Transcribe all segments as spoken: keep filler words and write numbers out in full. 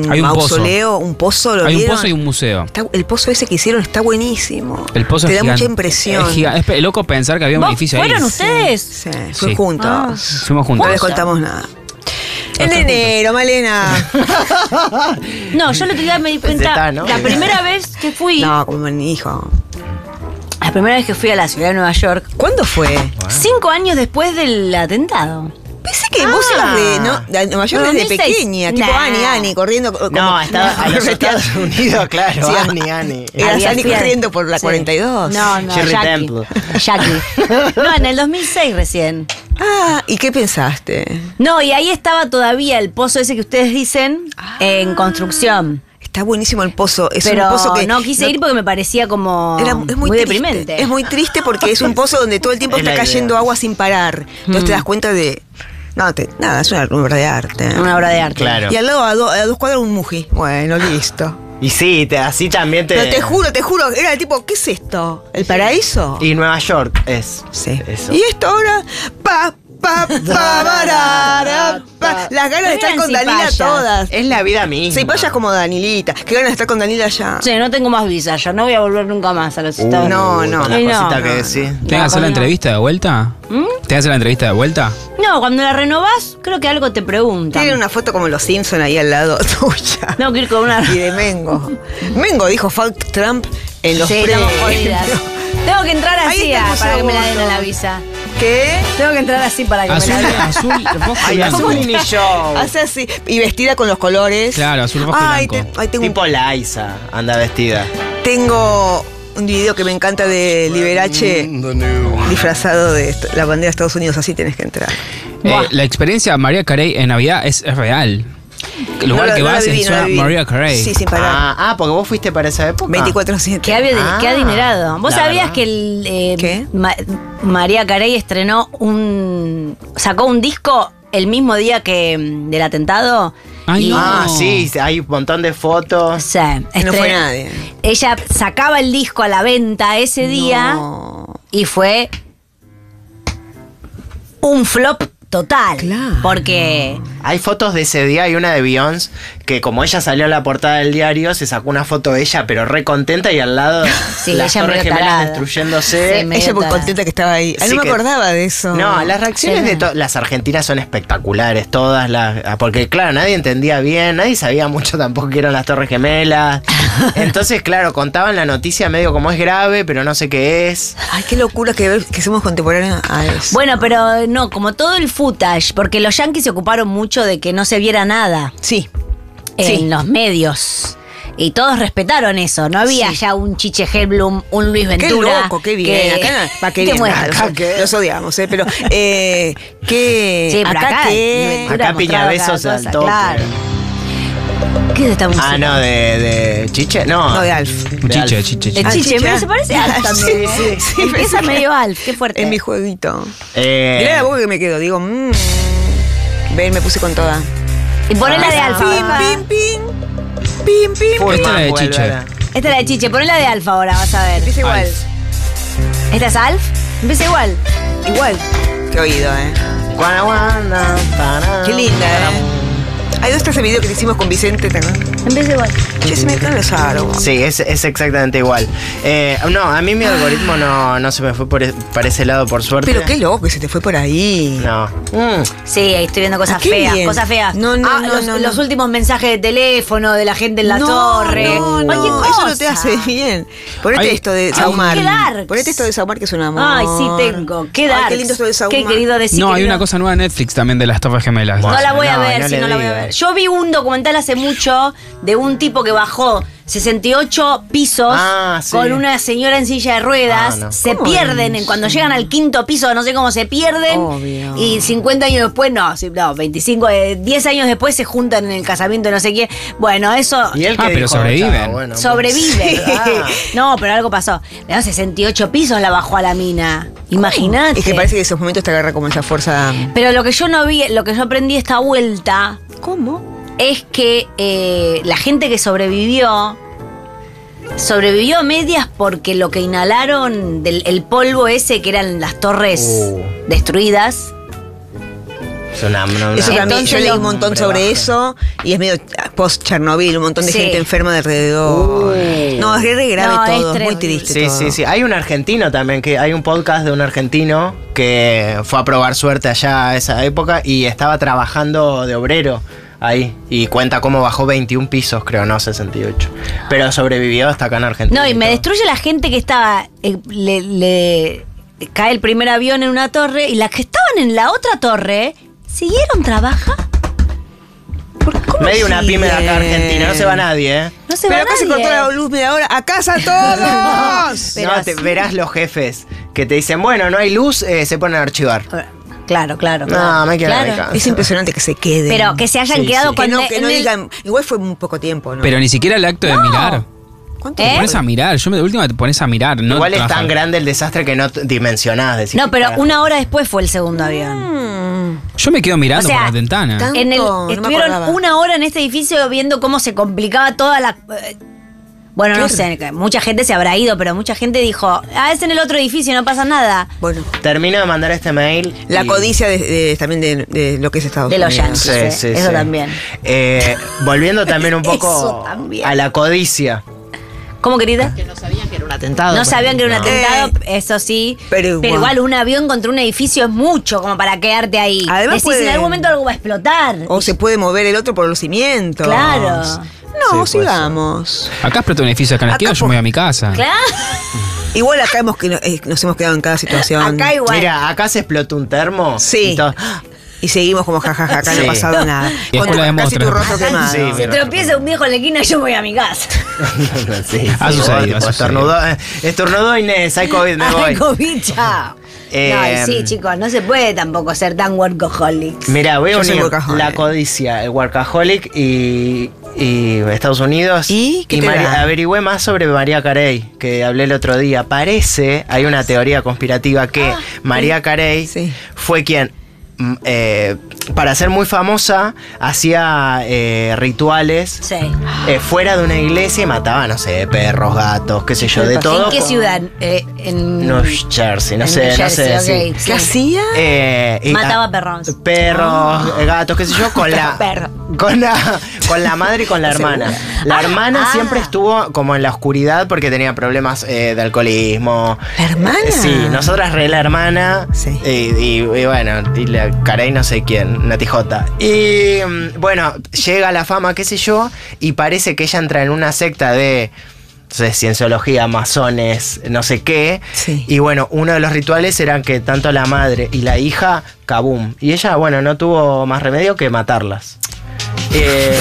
Hay un mausoleo, pozo. un pozo. ¿Lo Hay vieron? un pozo y un museo. Está, el pozo ese que hicieron está buenísimo. El pozo Te es da gigante. mucha impresión. Es, giga, es loco pensar que había un edificio ahí. ¿Fueron ustedes? Sí, Sí. fue juntos. Ah. Fuimos juntos. No les contamos nada. En enero, Malena. No, yo el otro día me di cuenta, está, ¿no? la primera vez que fui, No, como mi hijo. la primera vez que fui a la ciudad de Nueva York, ¿Cuándo fue? cinco años después del atentado. Pensé que vos eras de, ¿no? de Nueva York No, desde dos mil seis. pequeña, tipo Nah. Ani, Ani, corriendo. Como, No, estaba a los correteando. Estados Unidos, claro. Sí, Ani, Ani. Eras Había Ani fui a- corriendo por la Sí. cuarenta y dos. No, no, Shirley Jackie. Temple. Jackie. No, en el dos mil seis recién. Ah, ¿y qué pensaste? No, y ahí estaba todavía el pozo ese que ustedes dicen en construcción. Está buenísimo el pozo. Es Pero un pozo que no quise ir porque me parecía como Era- es muy, muy triste. deprimente. Es muy triste porque es un pozo donde todo el tiempo Es está la cayendo idea. agua sin parar. Entonces Mm. te das cuenta de. No, te- nada, es una obra de arte. Una obra de arte. Claro. Y al lado, a, do- a dos cuadras, un muji. Bueno, listo. Y sí, te, así también te... Pero te juro, te juro, era tipo, ¿qué es esto? ¿El paraíso? Y Nueva York es Sí. eso. Y esto ahora. Pa, pa, pa, barara, pa. Las ganas de estar Eran con Danila cipayas. todas. Es la vida misma. Sí, payas como Danilita. Qué ganas de estar con Danila ya. Sí, no tengo más visa, ya no voy a volver nunca más a los Uh, Estados no, con no. la Ay, no, cosita no, que no. decís. ¿Tenés que No, hacer la no. entrevista de vuelta? ¿Mm? ¿Tenés que hacer la entrevista de vuelta? No, cuando la renovás, creo que algo te preguntan. Tiene una foto como los Simpson ahí al lado tuya. Tengo que ir con una... Y de Mengo. Mengo dijo fuck Trump en los Sí, premios. estamos jodidas. Tengo que entrar Ahí así está el ah, para que me la den segundo. a la visa. ¿Qué? Tengo que entrar así para que Azul, me la den. azul, rojo y Ay, blanco. azul mini show. Hace así. Y vestida con los colores. Claro, azul, rojo y Ay, blanco. te- ay, tengo, un- Tipo Liza anda vestida. tengo un video que me encanta de Liberace disfrazado de est- la bandera de Estados Unidos. Así tenés que entrar. Eh, Buah. la experiencia de Mariah Carey en Navidad es, es real. El lugar No, que no la vas viví, es no la una viví. Mariah Carey. Sí, sin parar. Ah, ah, porque vos fuiste para esa época. veinticuatro siete. Qué, adi- Ah, qué adinerado. ¿Vos la sabías verdad. que el, eh, ¿Qué? Ma- María Carey estrenó un... sacó un disco el mismo día que mm, del atentado? Ay, Y- no. Ah, sí, hay un montón de fotos. Sí, No estre- fue nadie. Ella sacaba el disco a la venta ese día No. y fue un flop total. Claro. Porque Hay fotos de ese día, hay una de Beyoncé, que como ella salió a la portada del diario, se sacó una foto de ella, pero re contenta, y al lado Sí, las ella torres medio gemelas tarada. destruyéndose. Sí, medio Ella muy tarada. contenta que estaba ahí. Ay, Sí no me que- acordaba de eso. No, las reacciones Sí. de to- las argentinas son espectaculares, todas las, porque claro, nadie entendía bien, nadie sabía mucho tampoco que eran las Torres Gemelas. Entonces, claro, contaban la noticia medio como es grave, pero no sé qué es. Ay, qué locura que, ver- que somos contemporáneos a eso. bueno, pero no, como todo el footage, porque los yankees se ocuparon mucho de que no se viera nada Sí. en Sí. los medios. Y todos respetaron eso. No había Sí. ya un Chiche Hellblum, un Luis Qué Ventura. loco, qué bien. que- Acá, va, qué que bien. muestra. Los, Acá qué. los odiamos, ¿eh? Pero, eh, qué. Sí, pero acá, qué. Ventura Acá mostraba piñabesos cada al cosa, toque. claro. ¿Qué es esta música? Ah, no, de, de Chiche, no. No, de Alf. De Chiche, Alf. chiche, De chiche. Ah, Chiche, Chiche. mira, se parece a Alf también. Sí, ¿eh? sí, sí, Empieza pensé medio Alf, qué fuerte. En mi jueguito. Eh, Mirá la boca que me quedo. Digo, mmm. Ven, me puse con toda. Y ponela de Ah, Alfa. Pim, papá. pim, pim. Pim, pim. Full Esta es la de Mambo, Chiche. Álvaro. Esta es la de Chiche, ponela de Alfa ahora, vas a ver. Empieza igual. Alf. ¿Esta es Alf? Empieza igual. Igual. Qué oído, ¿eh? Guana, guana, para, Qué linda, para. ¿eh? Hay dos ese video que hicimos con Vicente también. Empieza igual. Che, se me caen los aros. Sí, es, es exactamente igual. Eh, no, a mí mi algoritmo no, no se me fue por, e- para ese lado, por suerte. Pero qué loco que se te fue por ahí. No. Mm. Sí, ahí estoy viendo cosas Ah, qué feas, bien. cosas feas. No, no, Ah, no, los, no, los no. últimos mensajes de teléfono de la gente en la no, torre. No, no, Cualquier eso no te cosa. hace bien. Ponete Ay, esto de ay, Saumar. qué darks. Ponete esto de Saumar que es un amor. Ay, sí, tengo. Qué Ay, darks. qué lindo esto de Saumar. Qué querido decir. No, hay querido. una cosa nueva en Netflix también de las Torres Gemelas. Bueno. No la voy a No, ver, no si le no la voy a digas. ver. Yo vi un documental hace mucho de un tipo que bajó sesenta y ocho pisos Ah, sí. con una señora en silla de ruedas. Ah, no. Se ¿Cómo pierden. es? Cuando llegan al quinto piso, no sé cómo se pierden. Obvio. Y cincuenta años después, no, sí, no, veinticinco, eh, diez años después se juntan en el casamiento de no sé quién. Bueno, eso. Y él Ah, que pero dijo, sobreviven. "Chao, bueno, Sobrevive. Ah. No, pero algo pasó. No, sesenta y ocho pisos la bajó a la mina. Imagínate. Es que parece que esos momentos te agarra como esa fuerza. Pero lo que yo no vi, lo que yo aprendí esta vuelta ¿Cómo? es que eh, la gente que sobrevivió sobrevivió a medias porque lo que inhalaron del el polvo ese que eran las torres Uh. destruidas Es una, una- Eso una- también, yo leí un montón sobre brebaje. eso y es medio post-Chernobyl, un montón de Sí. gente enferma de alrededor. Uy. No, es re grave No, es todo, es muy terrible. triste Sí, todo. sí, sí. Hay un argentino también, que hay un podcast de un argentino que fue a probar suerte allá a esa época y estaba trabajando de obrero ahí. Y cuenta cómo bajó veintiún pisos, creo, no, sesenta y ocho. Pero sobrevivió hasta acá en Argentina. No, y me todo. destruye la gente que estaba. eh, le, le cae el primer avión en una torre y las que estaban en la otra torre siguieron trabajando. ¿Cómo Medio una pyme de acá siguen? Argentina, no se va nadie, ¿eh? No se Pero va acá se nadie. cortó la luz media hora. ¡A casa todos! Pero No, te, así- verás los jefes que te dicen, bueno, no hay luz, eh, se ponen a archivar. Claro, claro. No, claro. me queda Claro. de casa. Es impresionante que se queden. Pero que se hayan Sí, quedado sí. que con no, el- que no en el- digan. Igual fue un poco tiempo, ¿no? Pero ni siquiera el acto de mirar. ¿Cuánto ¿Eh? Te pones a mirar. Yo me de última te pones a mirar. No Igual es trabajar. tan grande el desastre que no t- dimensionás. decís, No, pero carajo. una hora después fue el segundo avión. Mm, Yo me quedo mirando O sea, por la ventana. tan- En el, no me estuvieron acordaba. una hora en este edificio viendo cómo se complicaba toda la. eh, Bueno, no Qué sé, que mucha gente se habrá ido, pero mucha gente dijo, ah, es en el otro edificio, no pasa nada. bueno. Termino de mandar este mail. La y- codicia de, de- también de, de lo que es Estados De los Unidos. yankees. Sí, Sí, sí, eso sí. también. Eh, volviendo también un Eso poco también. a la codicia. ¿Cómo, querida? Que no sabían que era un atentado. No sabían que era un No. atentado, eso sí. Pero igual. igual un avión contra un edificio es mucho como para quedarte ahí. Además Decís, puede- en algún momento algo va a explotar. O se puede mover el otro por los cimientos. Claro. No, Sí, puede sigamos. Acá explota un edificio acá en la Acá esquina, yo po- me voy a mi casa. Claro. Igual acá hemos, que no- eh, nos hemos quedado en cada situación. Acá igual. Mira, acá se explotó un termo. Sí. y todo- Y seguimos como jajaja, acá no Sí. ha pasado nada. Y Con después tu- la casi tu demuestra. rostro quemado. Sí, Se pero- tropieza un viejo en la esquina y yo me voy a mi casa. sí, Ha sí, sucedido, tipo, ha sucedido. Estornudó, eh, estornudó Inés, hay COVID, me voy. Ay, COVID, chao. Eh, no, y sí, chicos, no se puede tampoco ser tan workaholics. Mira, voy a Yo soy unir workaholic. la codicia, el workaholic y, y Estados Unidos. ¿Y qué te Mari- da? averigüé más sobre María Carey, que hablé el otro día. Parece, hay una teoría conspirativa que María Carey Sí. fue quien, mm, eh, para ser muy famosa, hacía eh, rituales Sí. eh, fuera de una iglesia y mataba, no sé, perros, gatos, qué sé yo, de todo. ¿En qué con- ciudad? Eh, en New Jersey, no en sé, New no Jersey, sé. ok, sí. sí. ¿Qué hacía? Eh, y- Mataba ah, perros. Perros, eh, gatos, qué sé yo, con la, Perro. con la con la madre y con la hermana. La Ah, hermana ah. siempre estuvo como en la oscuridad porque tenía problemas eh, de alcoholismo. ¿La hermana? Eh, sí, nosotras re la hermana. Sí. Y, y- y bueno, y la Carey no sé quién, Nati J. Y mm, bueno, llega la fama, qué sé yo, y parece que ella entra en una secta de no sé, cienciología, masones, no sé qué. Sí. Y bueno, uno de los rituales eran que tanto la madre y la hija, kabum. Y ella, bueno, no tuvo más remedio que matarlas. Eh,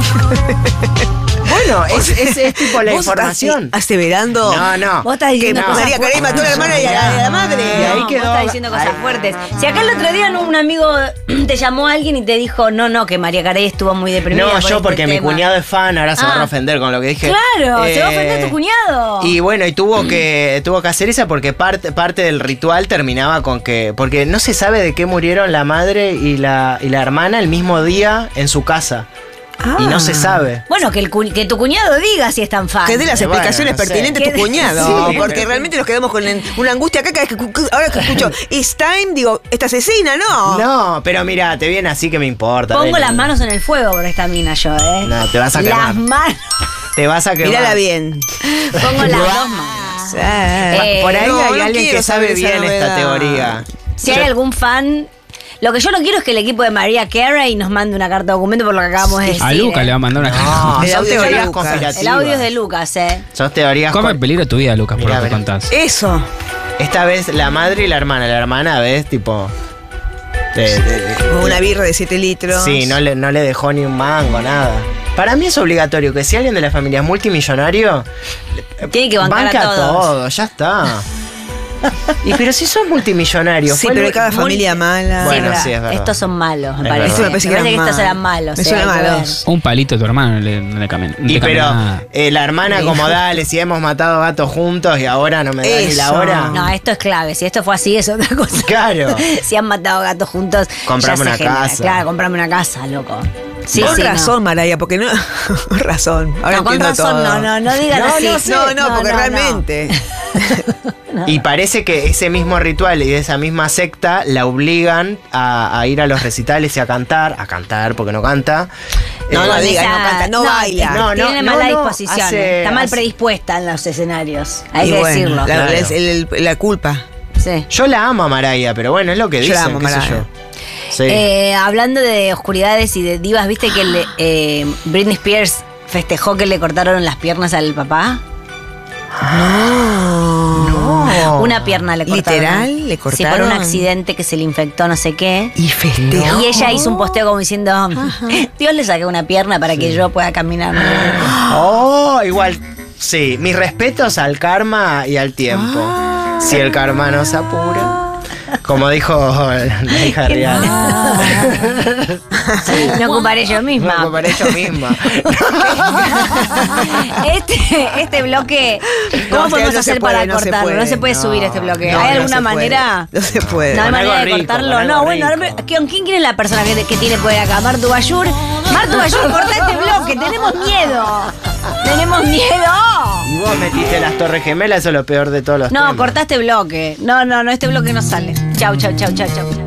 bueno, es, es- es tipo la ¿Vos información. estás aseverando No, no. Vos estás que diciendo cosas María Carey mató a la hermana y a la, y a la madre? Y ahí No, quedó- vos estás diciendo cosas ahí- fuertes. Si acá el otro día no, un amigo te llamó a alguien y te dijo, no, no, que María Carey estuvo muy deprimida. No, por yo este porque mi tema". cuñado es fan, ahora se va Ah. a ofender con lo que dije. Claro, se va a ofender Eh, tu cuñado. Y bueno, y tuvo que tuvo que hacer esa porque parte, parte del ritual terminaba con que. Porque no se sabe de qué murieron la madre y la, y la hermana el mismo día en su casa. Y no se sabe. Bueno, que, el cu- que tu cuñado diga si es tan fan. Que dé las Eh, bueno, explicaciones no sé. pertinentes a Que tu dé- cuñado. Sí, porque pero- realmente nos quedamos con en- una angustia acá cada vez que cu- ahora que escucho It's time, digo, esta asesina, no. No, pero mira, te viene así que me importa. Pongo ven. las manos en el fuego por esta mina yo, ¿eh? No, te vas a quemar. Las manos. Te vas a quemar. Mírala bien. Pongo las dos manos. Eh, Por ahí no, hay no alguien quiero que sabe saber esa bien esta novedad. teoría. Si hay algún fan. Lo que yo no quiero es que el equipo de María Carey nos mande una carta de documento por lo que acabamos de decir. A Luca ¿eh? le va a mandar una No, El son audio de teorías Lucas. conspirativas. El audio es de Lucas, ¿eh? Son teorías. Come con- en peligro tu vida, Lucas, por Mirá, lo que mirá. contás. Eso. Esta vez la madre y la hermana. La hermana, ¿ves? Tipo. de- de- de- Una birra de siete litros. Sí, no le, no le dejó ni un mango, nada. Para mí es obligatorio que si alguien de la familia es multimillonario, Tiene que bancar banca a todos. todo, ya está. Y pero si sos multimillonario. Sí, fue pero el- cada familia mala. Bueno, pero sí, es verdad. estos son malos, me Es parece. verdad. Esto me parece que que eran estos malos. eran malos. Me eh, suena hay que ver. malos. Un palito a tu hermano no le, no le cambia. no Y le cambia pero nada. eh, la hermana como dale, si hemos matado gatos juntos y ahora no me da ni la Eso. hora. No, esto es clave. Si esto fue así, es otra cosa. Claro. Si han matado gatos juntos, Comprame ya se una genera. casa. Claro, comprame una casa, loco. Sí, con sí, razón, Maraya, porque no. Con razón. Ahora No, con entiendo razón, todo. no, no, no digan no, así. No, sé, no, no, No, porque no, realmente. Y parece que ese mismo ritual y de esa misma secta la obligan a, a ir a los recitales y a cantar, a cantar porque no canta. No, Eh, no Con diga, esa- no canta, no baila. No, no, tiene no, mala no, disposición. hace- Está mal hace- predispuesta en los escenarios. Hay Y que bueno, decirlo. La, Claro. es el- el- la culpa. Sí. Yo la amo a Mariah, pero bueno, es lo que Yo dicen, la amo, qué sé Mariah. yo. Sí. Eh, hablando de oscuridades y de divas, ¿viste que le- eh, Britney Spears festejó que le cortaron las piernas al papá? No. Una pierna le cortaron. ¿Literal? ¿Le Sí, por cortaron? un accidente que se le infectó no sé qué. Y festejó. Y ella hizo un posteo como diciendo, Dios le saqué una pierna para que yo pueda caminar. Oh, igual. Sí, mis respetos al karma y al tiempo. Ah. Si el karma nos apura. Como dijo la hija real. Me ocuparé yo misma. Me ocuparé yo misma. Este, este bloque, ¿cómo No, podemos no se hacer puede, para no se cortarlo? No puede. se puede No, subir este bloque. no, ¿Hay no alguna se puede. manera? No se puede. No hay Con manera algo de rico, cortarlo. con No, algo bueno, rico. ahora- ¿quién quién es la persona que, que tiene poder acá? Martu Bayur. Martu Bayur, corta este bloque. Tenemos miedo. Tenemos miedo. Y vos metiste las Torres Gemelas, eso es lo peor de todos los No, temas. corta este bloque. No, no, no, este bloque no sale. Chau, chau, chau, chau, chau.